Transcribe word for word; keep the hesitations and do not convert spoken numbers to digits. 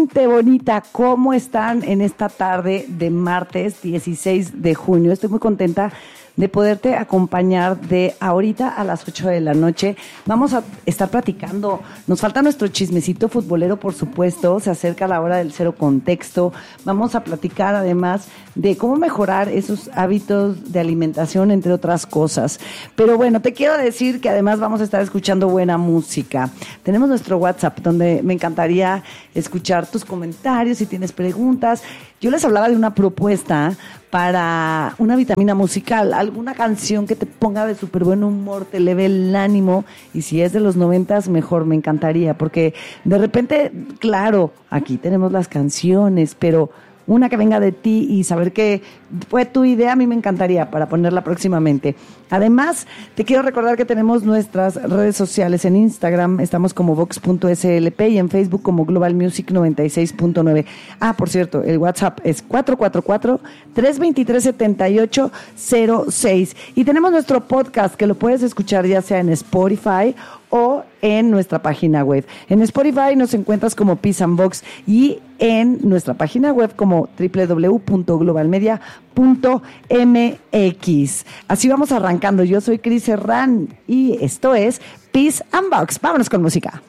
Gente bonita, ¿cómo están en esta tarde de martes dieciséis de junio? Estoy muy contenta de poderte acompañar de ahorita a las ocho de la noche. Vamos a estar platicando. Nos falta nuestro chismecito futbolero, por supuesto. Se acerca la hora del cero contexto. Vamos a platicar además de cómo mejorar esos hábitos de alimentación, entre otras cosas. Pero bueno, te quiero decir que además vamos a estar escuchando buena música. Tenemos nuestro WhatsApp, donde me encantaría escuchar tus comentarios, si tienes preguntas. Yo les hablaba de una propuesta para una vitamina musical, alguna canción que te ponga de súper buen humor, te eleve el ánimo, y si es de los noventas, mejor, me encantaría, porque de repente, claro, aquí tenemos las canciones, pero una que venga de ti y saber que fue tu idea, a mí me encantaría para ponerla próximamente. Además, te quiero recordar que tenemos nuestras redes sociales. En Instagram estamos como vox punto s l p y en Facebook como Global Music noventa y seis punto nueve. Ah, por cierto, el WhatsApp es cuatro cuatro cuatro, tres dos tres, siete ocho cero seis. Y tenemos nuestro podcast que lo puedes escuchar ya sea en Spotify o en nuestra página web. En Spotify nos encuentras como Peace and Box y en nuestra página web como doble u doble u doble u punto global media punto m x. Así vamos arrancando. Yo soy Cris Herrán y esto es Peace and Box. Vámonos con música.